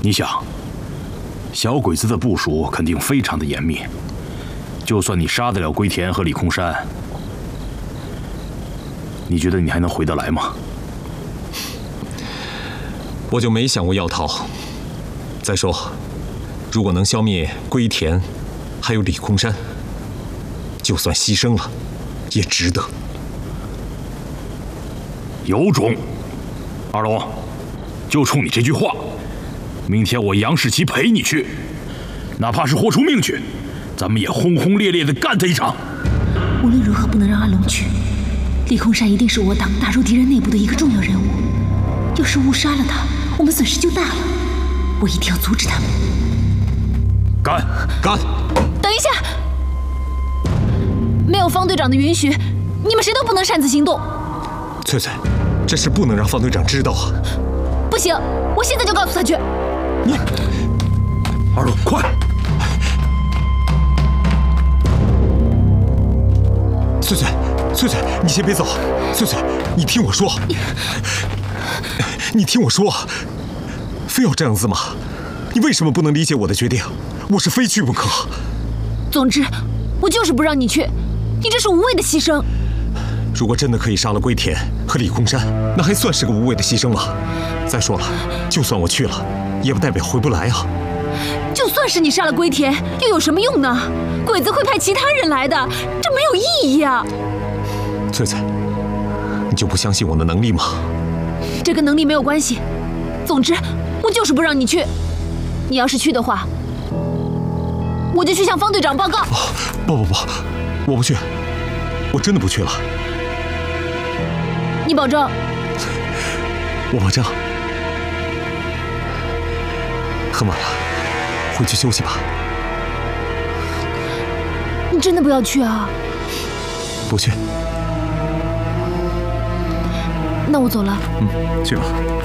你想，小鬼子的部署肯定非常的严密，就算你杀得了龟田和李空山，你觉得你还能回得来吗？ 我就没想过要逃。再说，如果能消灭龟田，还有李空山，就算牺牲了，也值得。 有种！二龙，就冲你这句话，明天我杨世奇陪你去，哪怕是豁出命去，咱们也轰轰烈烈地干他一场。 无论如何不能让阿龙去。李空山一定是我党打入敌人内部的一个重要人物，要是误杀了他，我们损失就大了。我一定要阻止他们。 干！ 干！ 等一下，没有方队长的允许，你们谁都不能擅自行动。 翠翠，这事不能让方队长知道啊！ 不行，我现在就告诉他去。 你， 二龙，快！ 翠翠，翠翠，你先别走。翠翠，你听我说，你听我说，非要这样子吗？你为什么不能理解我的决定？我是非去不可。 总之，我就是不让你去，你这是无谓的牺牲。 如果真的可以杀了龟田和李空山，那还算是个无谓的牺牲吗？再说了，就算我去了，也不代表回不来啊。 就算是你杀了龟田，又有什么用呢？鬼子会派其他人来的，这没有意义啊！ 翠翠，你就不相信我的能力吗？ 这跟能力没有关系。总之，我就是不让你去。你要是去的话，我就去向方队长报告。 不，我不去，我真的不去了。 你保证？ 我保证。很晚了，回去休息吧。 你真的不要去啊？ 不去。 那我走了。 去吧。